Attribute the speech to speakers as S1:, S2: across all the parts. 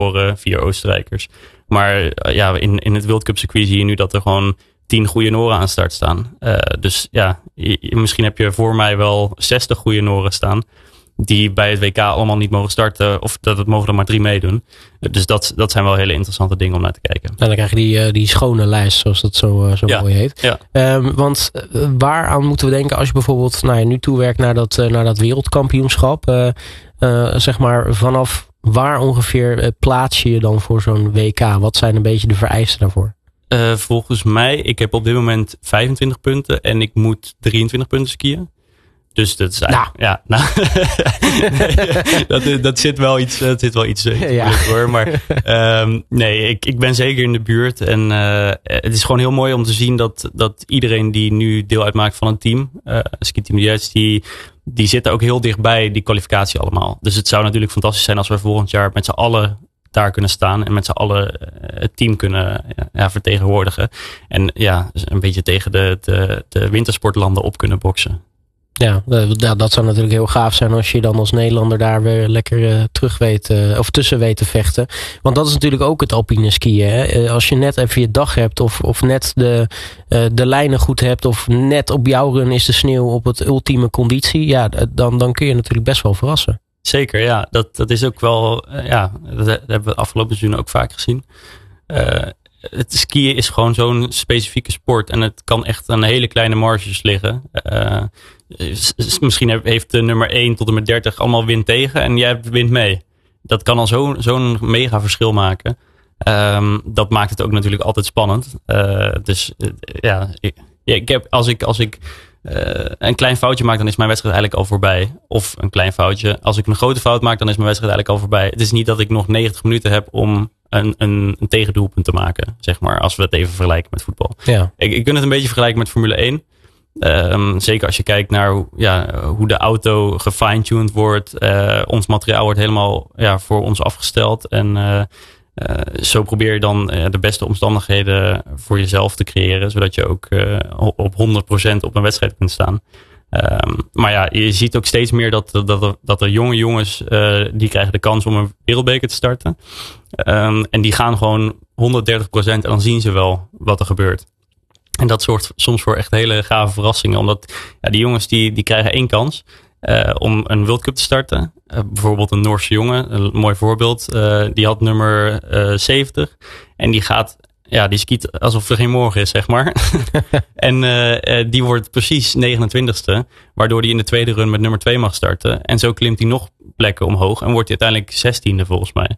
S1: Noren, 4 Oostenrijkers. Maar in het World Cup circuit zie je nu dat er gewoon 10 goede Noren aan start staan. Dus misschien heb je voor mij wel 60 goede Noren staan. Die bij het WK allemaal niet mogen starten. Of dat het mogen er maar 3 meedoen. Dus dat zijn wel hele interessante dingen om naar te kijken.
S2: En dan krijg je die schone lijst, zoals dat zo mooi heet. Ja. Want waaraan moeten we denken als je bijvoorbeeld nu toewerkt naar dat wereldkampioenschap? Zeg maar vanaf waar ongeveer plaats je dan voor zo'n WK? Wat zijn een beetje de vereisten daarvoor?
S1: Volgens mij, ik heb op dit moment 25 punten. En ik moet 23 punten skiën. Dus dat is eigenlijk, dat zit wel iets hoor. Maar ik ben zeker in de buurt. En het is gewoon heel mooi om te zien dat iedereen die nu deel uitmaakt van een team, Ski Team Duets, die zitten ook heel dichtbij die kwalificatie allemaal. Dus het zou natuurlijk fantastisch zijn als we volgend jaar met z'n allen daar kunnen staan en met z'n allen het team kunnen vertegenwoordigen. En een beetje tegen de wintersportlanden op kunnen boksen.
S2: Ja, dat zou natuurlijk heel gaaf zijn als je dan als Nederlander daar weer lekker tussen weet te vechten. Want dat is natuurlijk ook het alpine skiën. Hè? Als je net even je dag hebt of net de lijnen goed hebt of net op jouw run is de sneeuw op het ultieme conditie. Ja, dan kun je natuurlijk best wel verrassen.
S1: Zeker, ja. Dat is ook wel, dat hebben we afgelopen seizoen ook vaak gezien. Het skiën is gewoon zo'n specifieke sport en het kan echt aan hele kleine marges liggen. Misschien heeft de nummer 1 tot en met 30 allemaal wind tegen en jij wint mee. Dat kan al zo'n mega verschil maken. Dat maakt het ook natuurlijk altijd spannend. Als ik een klein foutje maak, dan is mijn wedstrijd eigenlijk al voorbij. Of een klein foutje. Als ik een grote fout maak, dan is mijn wedstrijd eigenlijk al voorbij. Het is niet dat ik nog 90 minuten heb om een tegendoelpunt te maken, zeg maar, als we het even vergelijken met voetbal. Ja. Ik kan het een beetje vergelijken met Formule 1. Zeker als je kijkt naar hoe de auto gefine-tuned wordt. Ons materiaal wordt helemaal voor ons afgesteld. En zo probeer je dan de beste omstandigheden voor jezelf te creëren. Zodat je ook op 100% op een wedstrijd kunt staan. Maar je ziet ook steeds meer dat er jonge jongens, die krijgen de kans om een wereldbeker te starten. En die gaan gewoon 130% en dan zien ze wel wat er gebeurt. En dat zorgt soms voor echt hele gave verrassingen. Omdat die jongens die krijgen 1 kans om een World Cup te starten. Bijvoorbeeld een Noorse jongen, een mooi voorbeeld. Die had nummer 70 en die gaat... Ja, die skiet alsof er geen morgen is, zeg maar. En die wordt precies 29ste. Waardoor hij in de tweede run met nummer 2 mag starten. En zo klimt hij nog plekken omhoog. En wordt hij uiteindelijk 16e volgens mij.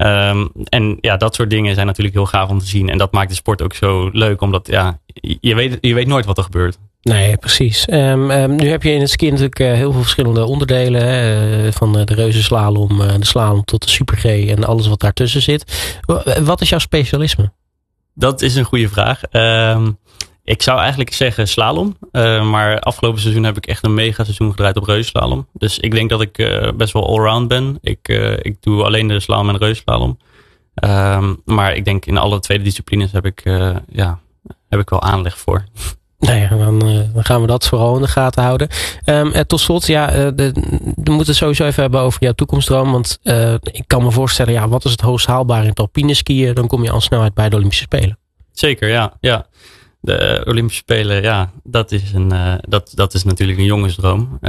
S1: En dat soort dingen zijn natuurlijk heel gaaf om te zien. En dat maakt de sport ook zo leuk. Omdat je weet nooit wat er gebeurt.
S2: Nee, precies. Nu heb je in het ski natuurlijk heel veel verschillende onderdelen. Hè? Van de reuzenslalom, de slalom tot de super G en alles wat daartussen zit. Wat is jouw specialisme?
S1: Dat is een goede vraag. Ik zou eigenlijk zeggen slalom. Maar afgelopen seizoen heb ik echt een mega seizoen gedraaid op reuzenslalom. Dus ik denk dat ik best wel allround ben. Ik doe alleen de slalom en de reuzenslalom. Maar ik denk in alle tweede disciplines heb ik wel aanleg voor.
S2: Nou ja, dan gaan we dat vooral in de gaten houden. Tot slot, we moeten het sowieso even hebben over jouw toekomstdroom. Want ik kan me voorstellen, wat is het hoogst haalbaar in het alpine skiën? Dan kom je al snel uit bij de Olympische Spelen.
S1: Zeker, ja. De Olympische Spelen, dat is natuurlijk een jongensdroom.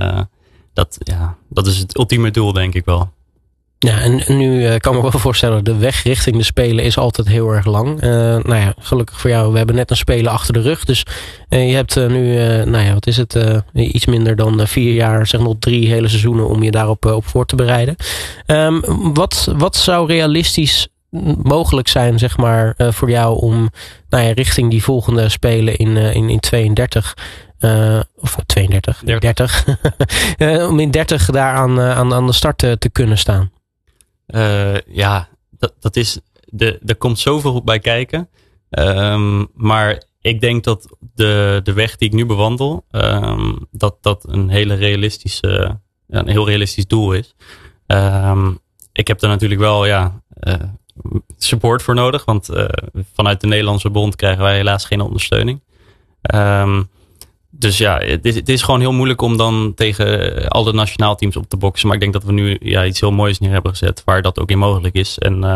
S1: Dat is het ultieme doel, denk ik wel.
S2: Ja, en nu kan ik me wel voorstellen, de weg richting de Spelen is altijd heel erg lang. Gelukkig voor jou, we hebben net een Spelen achter de rug. Dus je hebt nu, wat is het, iets minder dan 4 jaar, zeg nog 3 hele seizoenen om je daarop op voor te bereiden. Wat zou realistisch mogelijk zijn, zeg maar, voor jou om richting die volgende Spelen in 32... of 32, 30. Om in 30 daar aan de start te kunnen staan?
S1: Dat is... Er komt zoveel bij kijken. Maar ik denk dat de weg die ik nu bewandel, dat een heel realistisch doel is. Ik heb er natuurlijk wel support voor nodig. Want vanuit de Nederlandse bond krijgen wij helaas geen ondersteuning. Dus ja, het is gewoon heel moeilijk om dan tegen alle nationaal teams op te boksen. Maar ik denk dat we nu iets heel moois neer hebben gezet waar dat ook in mogelijk is. En